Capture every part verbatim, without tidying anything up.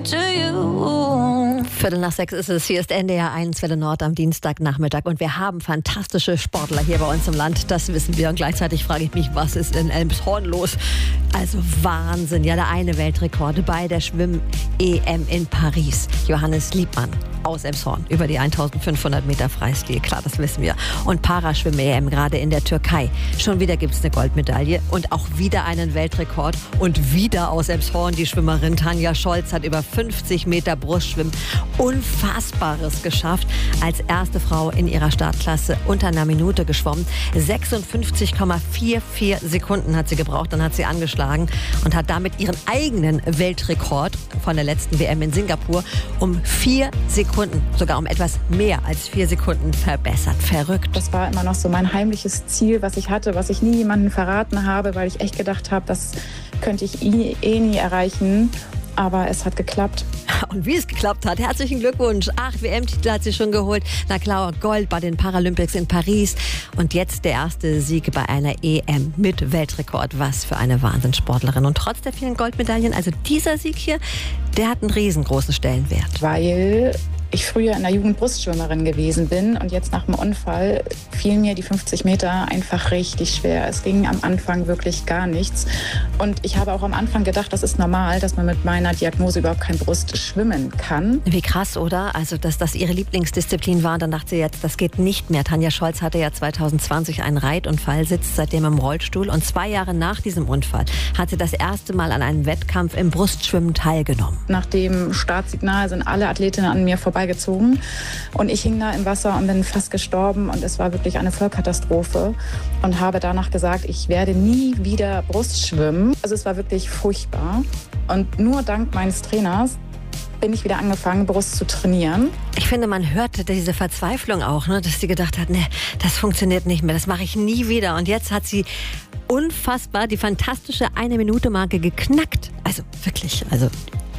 to you. Viertel nach sechs ist es. Hier ist N D R eins Welle Nord am Dienstagnachmittag. Und wir haben fantastische Sportler hier bei uns im Land. Das wissen wir. Und gleichzeitig frage ich mich, was ist in Elmshorn los? Also Wahnsinn. Ja, der eine Weltrekord bei der Schwimm-E M in Paris. Johannes Liebmann aus Elmshorn über die eintausendfünfhundert Meter Freistil. Klar, das wissen wir. Und Paraschwimm-E M gerade in der Türkei. Schon wieder gibt es eine Goldmedaille und auch wieder einen Weltrekord. Und wieder aus Elmshorn die Schwimmerin Tanja Scholz hat über fünfzig Meter Brustschwimmen Unfassbares geschafft. Als erste Frau in ihrer Startklasse unter einer Minute geschwommen. sechsundfünfzig Komma vierundvierzig Sekunden hat sie gebraucht. Dann hat sie angeschlagen und hat damit ihren eigenen Weltrekord von der letzten W M in Singapur um vier Sekunden, sogar um etwas mehr als vier Sekunden verbessert. Verrückt. Das war immer noch so mein heimliches Ziel, was ich hatte, was ich nie jemandem verraten habe, weil ich echt gedacht habe, das könnte ich eh nie erreichen. Aber es hat geklappt. Und wie es geklappt hat, herzlichen Glückwunsch. Acht W M-Titel hat sie schon geholt. Na klar, Gold bei den Paralympics in Paris. Und jetzt der erste Sieg bei einer E M mit Weltrekord. Was für eine Wahnsinnssportlerin. Und trotz der vielen Goldmedaillen, also dieser Sieg hier, der hat einen riesengroßen Stellenwert. Weil ich früher in der Jugend Brustschwimmerin gewesen bin und jetzt nach dem Unfall fielen mir die fünfzig Meter einfach richtig schwer. Es ging am Anfang wirklich gar nichts. Und ich habe auch am Anfang gedacht, das ist normal, dass man mit meiner Diagnose überhaupt kein Brust schwimmen kann. Wie krass, oder? Also, dass das ihre Lieblingsdisziplin war. Dann dachte sie jetzt, das geht nicht mehr. Tanja Scholz hatte ja zweitausendzwanzig einen Reitunfall, sitzt seitdem im Rollstuhl. Und zwei Jahre nach diesem Unfall hat sie das erste Mal an einem Wettkampf im Brustschwimmen teilgenommen. Nach dem Startsignal sind alle Athletinnen an mir vorbeigezogen. Und ich hing da im Wasser und bin fast gestorben. Und es war wirklich eine Vollkatastrophe. Und habe danach gesagt, ich werde nie wieder Brust schwimmen. Also es war wirklich furchtbar. Und nur dank meines Trainers bin ich wieder angefangen, Brust zu trainieren. Ich finde, man hörte diese Verzweiflung auch, ne, dass sie gedacht hat, nee, das funktioniert nicht mehr, das mache ich nie wieder. Und jetzt hat sie unfassbar die fantastische Eine-Minute-Marke geknackt. Also wirklich, also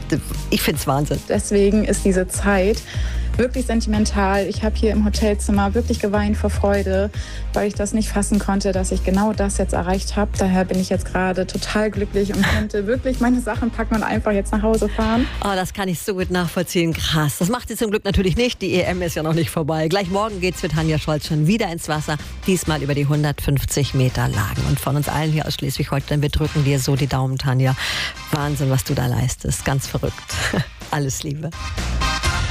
ich finde es Wahnsinn. Deswegen ist diese Zeit wirklich sentimental. Ich habe hier im Hotelzimmer wirklich geweint vor Freude, weil ich das nicht fassen konnte, dass ich genau das jetzt erreicht habe. Daher bin ich jetzt gerade total glücklich und könnte wirklich meine Sachen packen und einfach jetzt nach Hause fahren. Oh, das kann ich so gut nachvollziehen. Krass. Das macht sie zum Glück natürlich nicht. Die E M ist ja noch nicht vorbei. Gleich morgen geht's für Tanja Scholz schon wieder ins Wasser. Diesmal über die hundertfünfzig Meter Lagen. Und von uns allen hier aus Schleswig-Holstein, wir drücken dir so die Daumen, Tanja. Wahnsinn, was du da leistest. Ganz verrückt. Alles Liebe.